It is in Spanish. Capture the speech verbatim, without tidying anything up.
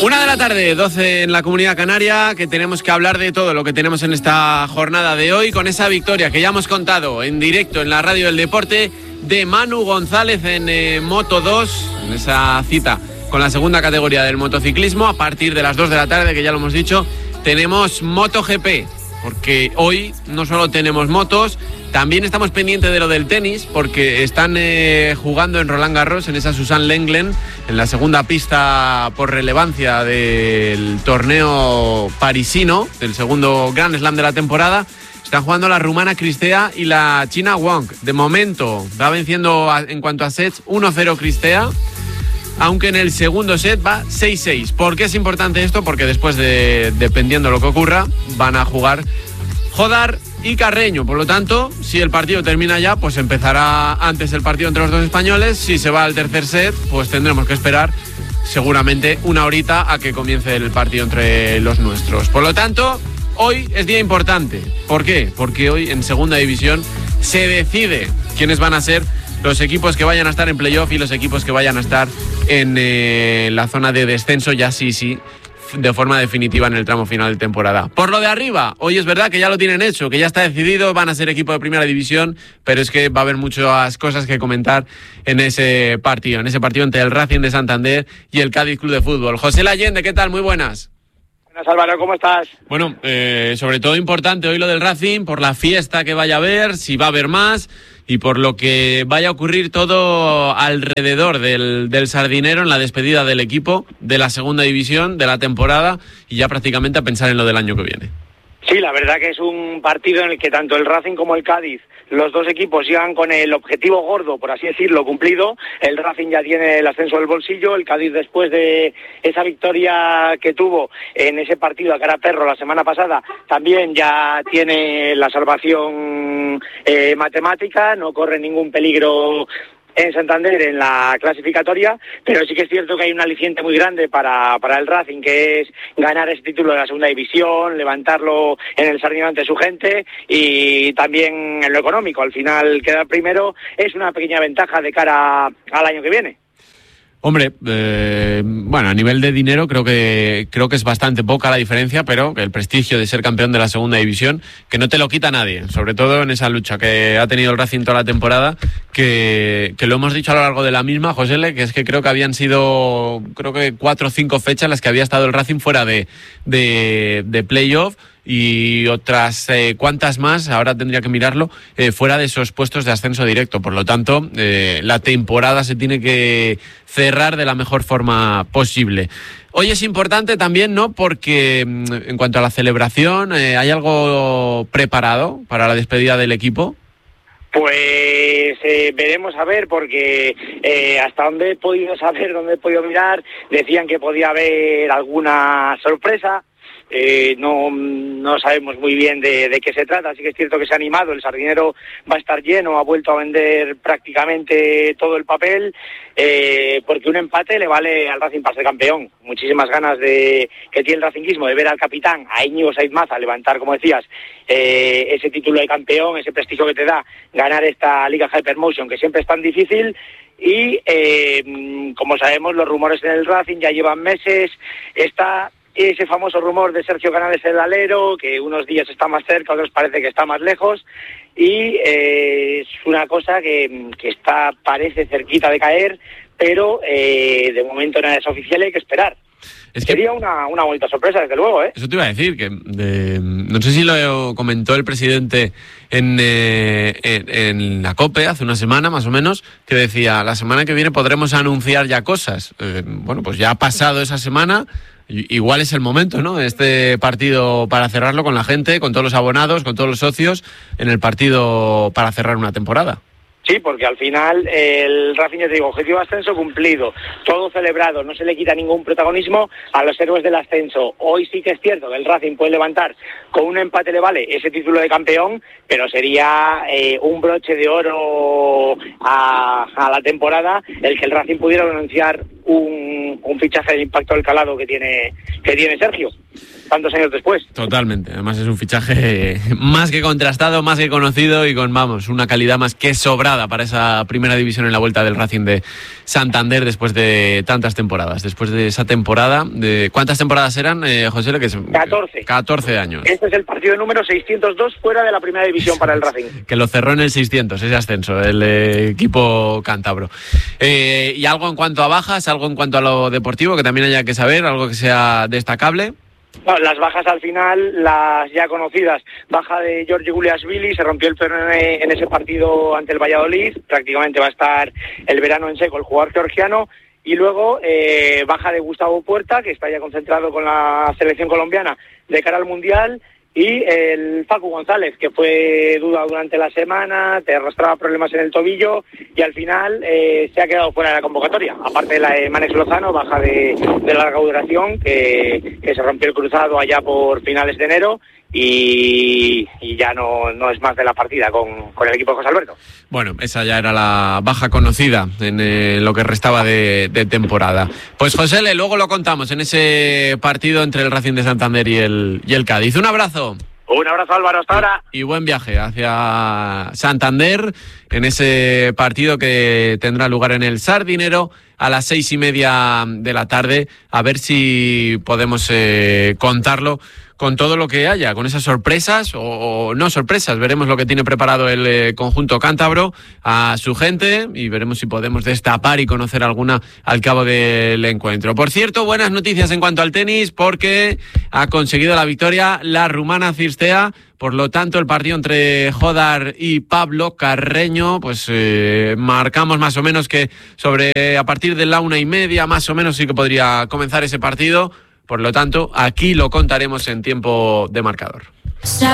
Una de la tarde, doce en la Comunidad Canaria, que tenemos que hablar de todo lo que tenemos en esta jornada de hoy, con esa victoria que ya hemos contado en directo en la Radio del Deporte de Manu González en eh, Moto dos, en esa cita con la segunda categoría del motociclismo. A partir de las dos de la tarde, que ya lo hemos dicho, tenemos MotoGP, porque hoy no solo tenemos motos, también estamos pendientes de lo del tenis, porque están eh, jugando en Roland Garros, en esa Suzanne Lenglen, en la segunda pista por relevancia del torneo parisino, del segundo Grand Slam de la temporada. Están jugando la rumana Cristea y la china Wang. De momento va venciendo a, en cuanto a sets uno cero Cristea, aunque en el segundo set va seis seis. ¿Por qué es importante esto? Porque después, de, dependiendo de lo que ocurra, van a jugar Jodar y Carreño. Por lo tanto, si el partido termina ya, pues empezará antes el partido entre los dos españoles. Si se va al tercer set, pues tendremos que esperar seguramente una horita a que comience el partido entre los nuestros. Por lo tanto, hoy es día importante. ¿Por qué? Porque hoy en segunda división se decide quiénes van a ser los equipos que vayan a estar en playoff y los equipos que vayan a estar en eh, la zona de descenso, ya sí, sí, de forma definitiva en el tramo final de temporada. Por lo de arriba, hoy es verdad que ya lo tienen hecho, que ya está decidido, van a ser equipo de primera división, pero es que va a haber muchas cosas que comentar en ese partido, en ese partido entre el Racing de Santander y el Cádiz Club de Fútbol. José Allende, ¿qué tal? Muy buenas. Buenas, Álvaro, ¿cómo estás? Bueno, eh, sobre todo importante hoy lo del Racing, por la fiesta que vaya a haber, si va a haber más, y por lo que vaya a ocurrir todo alrededor del, del Sardinero en la despedida del equipo de la segunda división de la temporada y ya prácticamente a pensar en lo del año que viene. Sí, la verdad que es un partido en el que tanto el Racing como el Cádiz, los dos equipos llegan con el objetivo gordo, por así decirlo, cumplido. El Racing ya tiene el ascenso del bolsillo, el Cádiz, después de esa victoria que tuvo en ese partido a cara perro la semana pasada, también ya tiene la salvación eh, matemática, no corre ningún peligro en Santander en la clasificatoria, pero sí que es cierto que hay un aliciente muy grande para, para el Racing, que es ganar ese título de la segunda división, levantarlo en el Sardinero ante su gente y también en lo económico. Al final, quedar primero es una pequeña ventaja de cara al año que viene. Hombre, eh, bueno, a nivel de dinero creo que creo que es bastante poca la diferencia, pero el prestigio de ser campeón de la segunda división, que no te lo quita nadie, sobre todo en esa lucha que ha tenido el Racing toda la temporada, que, que lo hemos dicho a lo largo de la misma, José, que es que creo que habían sido, creo que cuatro o cinco fechas las que había estado el Racing fuera de, de, de playoff, y otras eh, cuantas más, ahora tendría que mirarlo, eh, fuera de esos puestos de ascenso directo. Por lo tanto, eh, la temporada se tiene que cerrar de la mejor forma posible. Hoy es importante también, ¿no? Porque en cuanto a la celebración, eh, ¿hay algo preparado para la despedida del equipo? Pues eh, veremos a ver, porque eh, hasta donde he podido saber, donde he podido mirar, decían que podía haber alguna sorpresa. Eh, no, no sabemos muy bien de, de qué se trata, así que es cierto que se ha animado, el Sardinero va a estar lleno, ha vuelto a vender prácticamente todo el papel, eh, porque un empate le vale al Racing para ser campeón. Muchísimas ganas de que tiene el racinguismo de ver al capitán, a Íñigo Saiz Maza, levantar, como decías, eh, ese título de campeón, ese prestigio que te da ganar esta Liga Hypermotion, que siempre es tan difícil. Y eh, como sabemos, los rumores en el Racing ya llevan meses, está ese famoso rumor de Sergio Canales el alero, que unos días está más cerca, otros parece que está más lejos, y eh, es una cosa que, que está, parece cerquita de caer, pero eh, de momento nada es oficial y hay que esperar. Es que sería una, una bonita sorpresa, desde luego, ¿eh? Eso te iba a decir, que de, no sé si lo comentó el presidente en, eh, en, en la COPE hace una semana, más o menos, que decía, la semana que viene podremos anunciar ya cosas. Eh, bueno, pues ya ha pasado esa semana. Igual es el momento, ¿no? Este partido para cerrarlo con la gente, con todos los abonados, con todos los socios, en el partido para cerrar una temporada. Sí, porque al final el Racing, ya te digo, objetivo de ascenso cumplido, todo celebrado, no se le quita ningún protagonismo a los héroes del ascenso. Hoy sí que es cierto que el Racing puede levantar, con un empate le vale ese título de campeón, pero sería eh, un broche de oro a, a la temporada el que el Racing pudiera anunciar un, un fichaje del impacto del calado que tiene que tiene Sergio tantos años después. Totalmente, además es un fichaje más que contrastado, más que conocido y con, vamos, una calidad más que sobrada para esa primera división en la vuelta del Racing de Santander después de tantas temporadas, después de esa temporada, de ¿cuántas temporadas eran, eh, José? Que es, catorce. catorce años. Este es el partido número seiscientos dos fuera de la primera división para el Racing. Que lo cerró en el seiscientos, ese ascenso, el eh, equipo cántabro. Eh, y algo en cuanto a bajas, algo en cuanto a lo deportivo que también haya que saber, algo que sea destacable. No, las bajas al final, las ya conocidas. Baja de Giorgi Guliashvili, se rompió el peroné en ese partido ante el Valladolid. Prácticamente va a estar el verano en seco el jugador georgiano. Y luego eh, baja de Gustavo Puerta, que está ya concentrado con la selección colombiana de cara al Mundial. Y el Facu González, que fue duda durante la semana, te arrastraba problemas en el tobillo y al final eh, se ha quedado fuera de la convocatoria. Aparte de la de Manex Lozano, baja de, de larga duración, que, que se rompió el cruzado allá por finales de enero y, y ya no, no es más de la partida con, con el equipo de José Alberto. Bueno, esa ya era la baja conocida en eh, lo que restaba de, de temporada. Pues José, luego lo contamos en ese partido entre el Racing de Santander y el, y el Cádiz. Un abrazo. Un abrazo, Álvaro, hasta ahora. Y buen viaje hacia Santander en ese partido que tendrá lugar en el Sardinero a las seis y media de la tarde. A ver si podemos eh, contarlo con todo lo que haya, con esas sorpresas o, o no sorpresas. Veremos lo que tiene preparado el eh, conjunto cántabro a su gente y veremos si podemos destapar y conocer alguna al cabo del encuentro. Por cierto, buenas noticias en cuanto al tenis porque ha conseguido la victoria la rumana Cirstea. Por lo tanto, el partido entre Jodar y Pablo Carreño, pues eh, marcamos más o menos que sobre a partir de la una y media, más o menos sí que podría comenzar ese partido. Por lo tanto, aquí lo contaremos en tiempo de marcador.